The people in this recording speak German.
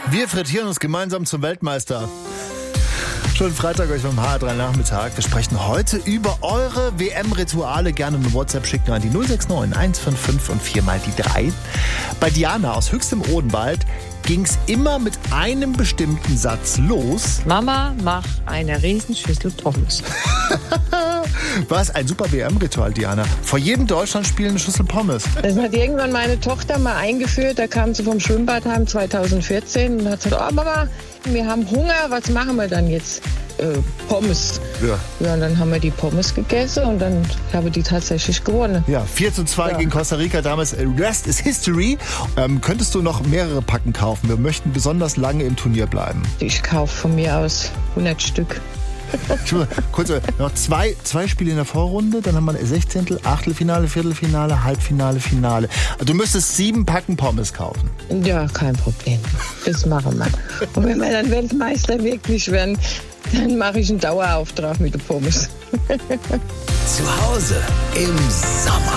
Wir frittieren uns gemeinsam zum Weltmeister. Schönen Freitag euch beim HR3 Nachmittag. Wir sprechen heute über eure WM-Rituale. Gerne eine WhatsApp schicken an die 069 155 und 4 mal die 3. Bei Diana aus Höchstem Odenwald ging es immer mit einem bestimmten Satz los. Mama, mach eine Riesenschüssel Pommes. Was ein super WM-Ritual, Diana. Vor jedem Deutschlandspiel eine Schüssel Pommes. Das hat irgendwann meine Tochter mal eingeführt. Da kam sie vom Schwimmbad heim 2014 und hat gesagt, oh Mama, wir haben Hunger, was machen wir dann jetzt? Pommes. Ja, und dann haben wir die Pommes gegessen und dann habe die tatsächlich gewonnen. Ja, 4:2 gegen Costa Rica damals. Rest is History. Könntest du noch mehrere Packen kaufen? Wir möchten besonders lange im Turnier bleiben. Ich kaufe von mir aus 100 Stück. Kurz, noch zwei Spiele in der Vorrunde, dann haben wir 16., Achtelfinale, Viertelfinale, Halbfinale, Finale. Du müsstest 7 Packen Pommes kaufen. Ja, kein Problem. Das machen wir. Und wenn wir dann Weltmeister wirklich werden, dann mache ich einen Dauerauftrag mit den Pommes. Zu Hause im Sommer.